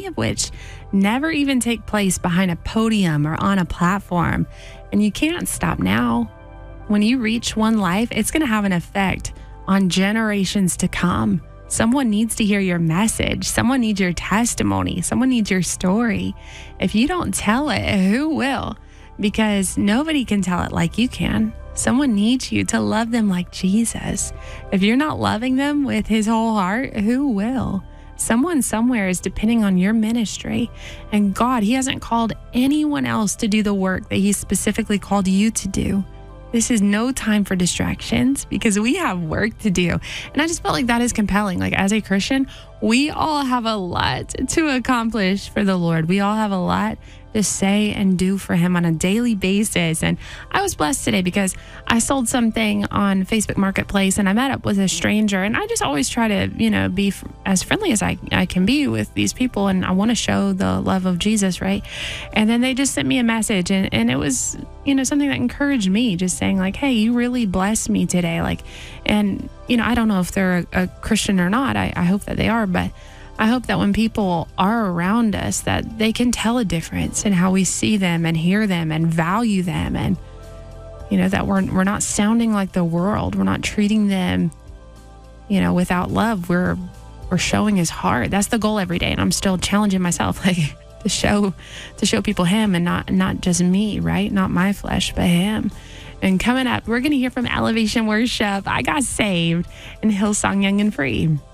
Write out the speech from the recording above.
of which never even take place behind a podium or on a platform. And you can't stop now. When you reach one life, it's going to have an effect on generations to come. Someone needs to hear your message. Someone needs your testimony. Someone needs your story. If you don't tell it, who will? Because nobody can tell it like you can. Someone needs you to love them like Jesus. If you're not loving them with his whole heart, who will? Someone somewhere is depending on your ministry. And God, he hasn't called anyone else to do the work that he specifically called you to do. This is no time for distractions because we have work to do. And I just felt like that is compelling. Like, as a Christian, we all have a lot to accomplish for the Lord. We all have a lot to say and do for him on a daily basis. And I was blessed today because I sold something on Facebook Marketplace and I met up with a stranger. And I just always try to, be as friendly as I can be with these people. And I want to show the love of Jesus, right? And then they just sent me a message and it was, something that encouraged me, just saying like, hey, you really blessed me today. And I don't know if they're a Christian or not. I hope that they are, but I hope that when people are around us, that they can tell a difference in how we see them and hear them and value them. And, that we're not sounding like the world. We're not treating them, without love. We're showing his heart. That's the goal every day. And I'm still challenging myself, to show people him and not just me, right? Not my flesh, but him. And coming up, we're going to hear from Elevation Worship. I got saved in Hillsong Young and Free.